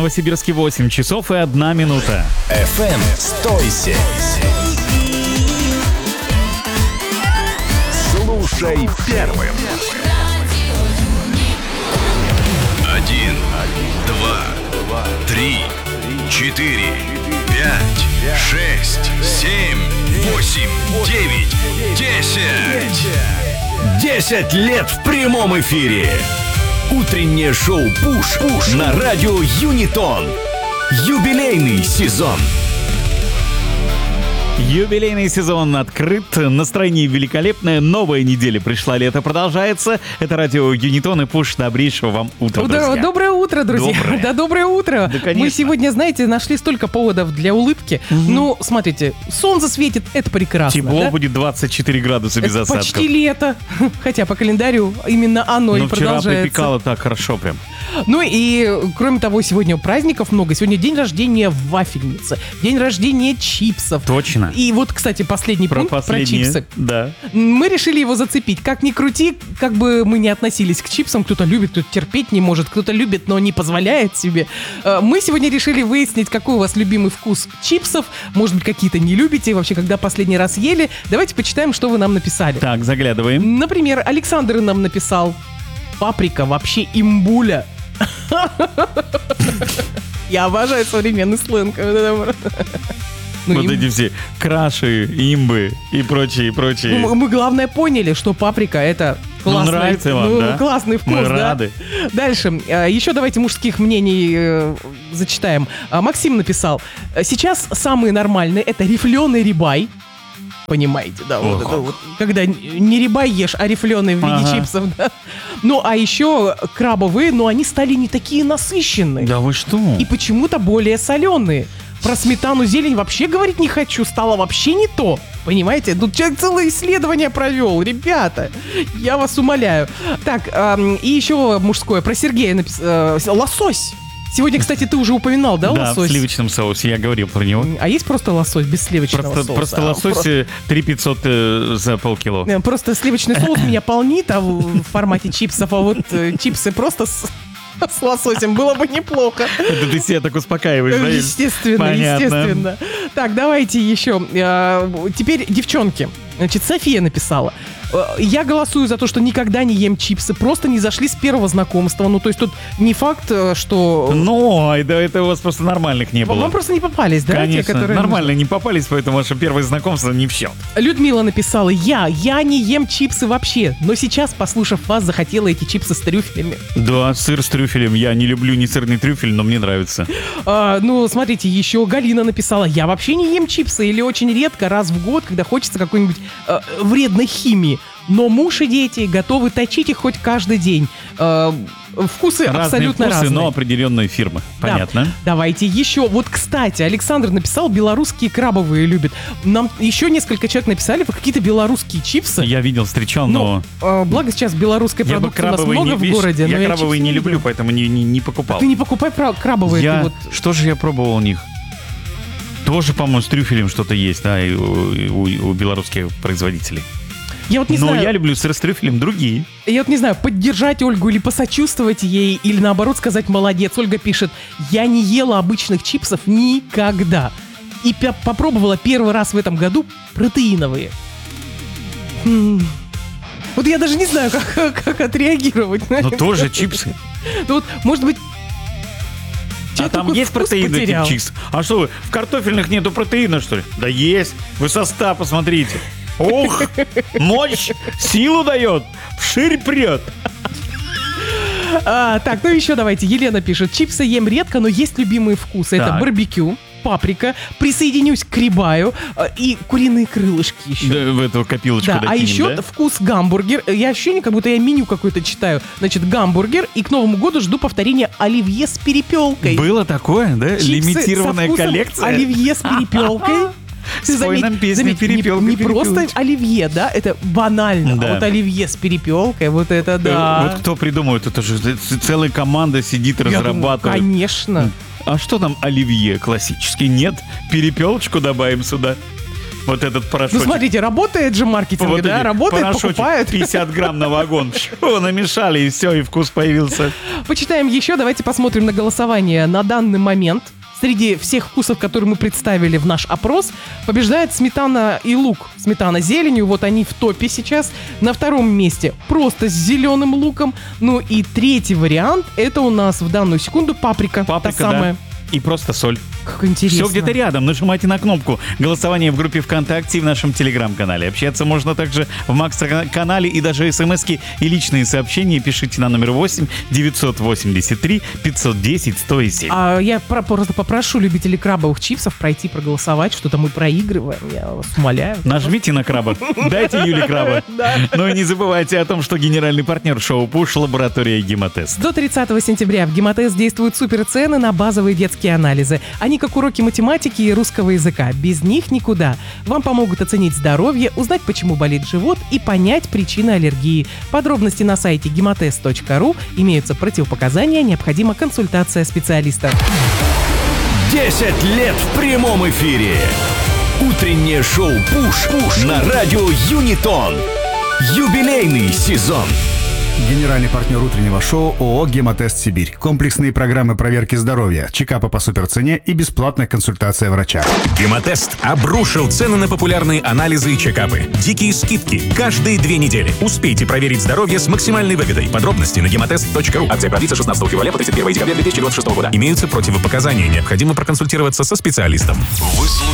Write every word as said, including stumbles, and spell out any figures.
Новосибирске восемь часов и одна минута. эф эм сто семь. Слушай первым. Один, два, три, четыре, пять, шесть, семь, восемь, девять, десять. Десять лет в прямом эфире. Утреннее шоу «Пуш» Пуш на радио Юнитон. Юбилейный сезон. Юбилейный сезон открыт, настроение великолепное, новая неделя пришла, лето продолжается. Это радио Юнитон и Пуш. Добрейшего вам утра, друзья. Доброе утро, друзья. Доброе. Да, доброе утро. Да, конечно. Мы сегодня, знаете, нашли столько поводов для улыбки. Угу. Ну, смотрите, солнце светит, это прекрасно. Тепло, да? Будет двадцать четыре градуса без это осадков. Почти лето, хотя по календарю именно оно Но и продолжается. вчера припекало так хорошо прям. Ну и, кроме того, сегодня праздников много. Сегодня день рождения вафельницы, день рождения чипсов. Точно. И вот, кстати, последний про пункт про чипсы. Да. Мы решили его зацепить. Как ни крути, как бы мы ни относились к чипсам, кто-то любит, кто-то терпеть не может, кто-то любит, но не позволяет себе. Мы сегодня решили выяснить, какой у вас любимый вкус чипсов. Может быть, какие-то не любите. Вообще, когда последний раз ели. Давайте почитаем, что вы нам написали. Так, заглядываем. Например, Александр нам написал: паприка вообще имбуля. Я обожаю современный сленг. Ну, вот им... эти все краши, имбы и прочее, и прочее. Мы, мы главное поняли, что паприка — это классный, ну, нравится вам, ну, да? классный вкус. Мы да? рады. Дальше. Еще давайте мужских мнений э, зачитаем. Максим написал: сейчас самые нормальные — это рифленый рибай. Понимаете, да, вот это вот, когда не рибай ешь, а рифленый в виде ага. чипсов, да. Ну, а еще крабовые, но они стали не такие насыщенные. Да вы что? И почему-то более соленые. Про сметану, зелень вообще говорить не хочу, стало вообще не то. Понимаете? Тут человек целое исследование провел. Ребята, я вас умоляю. Так, эм, и еще мужское. Про Сергея написал. Э, лосось. Сегодня, кстати, ты уже упоминал, да, да, лосось? Да, в сливочном соусе, я говорил про него. А есть просто лосось без сливочного просто, соуса? Просто лосось просто... три тысячи пятьсот э, за полкило. Просто сливочный соус меня полнит, а в формате чипсов, а вот э, чипсы просто... с лососем было бы неплохо. Это ты себя так успокаиваешь, да? Естественно, Понятно. естественно. Так, давайте еще. Теперь девчонки. Значит, София написала: я голосую за то, что никогда не ем чипсы. Просто не зашли с первого знакомства. Ну, то есть тут не факт, что... Ну, это, это у вас просто нормальных не было. Вам просто не попались, да? Конечно, те, которые... нормально не попались, поэтому ваше первое знакомство не в счет. Людмила написала: я, я не ем чипсы вообще. Но сейчас, послушав вас, захотела эти чипсы с трюфелями. Да, сыр с трюфелем. Я не люблю ни сырный трюфель, но мне нравится. А, ну, смотрите, еще Галина написала: я вообще не ем чипсы или очень редко, раз в год, когда хочется какой-нибудь э, вредной химии. Но муж и дети готовы точить их хоть каждый день. Э, вкусы разные абсолютно вкусы, разные. но определенной фирмы. Понятно. Да. Давайте еще. Вот, кстати, Александр написал: белорусские крабовые любят. Нам еще несколько человек написали про какие-то белорусские чипсы. Я видел, встречал, но... но... Э, благо сейчас белорусской я продукции у нас много не, в городе. Я, но я крабовые не, не люблю, поэтому не, не, не покупал. А ты не покупай крабовые. Я... Вот... Что же я пробовал у них? Тоже, по-моему, с трюфелем что-то есть, да, и у, у, у белорусских производителей. Я вот не Но знаю, я люблю сыр с трюфелем другие. Я вот не знаю, поддержать Ольгу или посочувствовать ей, или наоборот сказать: молодец. Ольга пишет: я не ела обычных чипсов никогда. И п- попробовала первый раз в этом году протеиновые. М-м. Вот я даже не знаю, как, как отреагировать. Но тоже чипсы. Ну вот, может быть... А там есть протеины этих чипс? А что вы, в картофельных нету протеина, что ли? Да есть. Вы состав посмотрите. Ох, мощь, силу дает, вширь прет. А, так, ну еще давайте. Елена пишет: чипсы ем редко, но есть любимые вкусы. Так. Это барбекю, паприка, присоединюсь к рибаю э, и куриные крылышки еще. Да, в эту копилочку да, докинем, а еще да? вкус гамбургер. Я ощущение, как будто я меню какое-то читаю. Значит, гамбургер. И к Новому году жду повторения оливье с перепелкой. Было такое, да? Чипсы лимитированная коллекция. Оливье с перепелкой. Ты Спой нам песню заметь, перепелка, не, не перепелочка. просто оливье, да, это банально. Да. А вот оливье с перепелкой, вот это да. Вот кто придумывает, это же целая команда сидит, Я разрабатывает. думаю, конечно. А что там оливье классический? Нет, перепелочку добавим сюда. Вот этот порошочек. Ну, смотрите, работает же маркетинг, Вот да? эти Работает, порошочек покупают. пятьдесят грамм на вагон. Чего намешали, и все, и вкус появился. Почитаем еще, давайте посмотрим на голосование. На данный момент среди всех вкусов, которые мы представили в наш опрос, побеждает сметана и лук. Сметана с зеленью, вот они в топе сейчас. На втором месте просто с зеленым луком. Ну и третий вариант, это у нас в данную секунду паприка. Паприка, та самая. да. И просто соль. Как интересно. Все где-то рядом. Нажимайте на кнопку голосования в группе ВКонтакте и в нашем Телеграм-канале. Общаться можно также в Макс-канале, и даже смски и личные сообщения пишите на номер восемь девятьсот восемьдесят три пятьсот десять сто семь. А я про- просто попрошу любителей крабовых чипсов пройти проголосовать, что-то мы проигрываем, я вас умоляю. Нажмите на краба. Дайте Юле краба. Ну и не забывайте о том, что генеральный партнер шоу «Пуш» — лаборатория «Гемотест». До тридцатого сентября в Гемотест действуют суперцены на базовые детские анализы. Они как уроки математики и русского языка. Без них никуда. Вам помогут оценить здоровье, узнать, почему болит живот, и понять причины аллергии. Подробности на сайте гемотест точка ру. Имеются противопоказания, необходима консультация специалиста. десять лет в прямом эфире. Утреннее шоу «Пуш» на радио Юнитон. Юбилейный сезон. Генеральный партнер утреннего шоу ООО «Гемотест Сибирь». Комплексные программы проверки здоровья, чекапа по суперцене и бесплатная консультация врача. Гемотест обрушил цены на популярные анализы и чекапы. Дикие скидки каждые две недели. Успейте проверить здоровье с максимальной выгодой. Подробности на гемотест точка ру. Акция продлится шестнадцатого февраля по тридцать первое декабря две тысячи двадцать шестого года. Имеются противопоказания. Необходимо проконсультироваться со специалистом. Вы слушаете